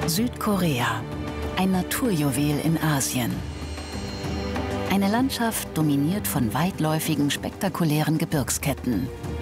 Südkorea, ein Naturjuwel in Asien. Eine Landschaft dominiert von weitläufigen, spektakulären Gebirgsketten.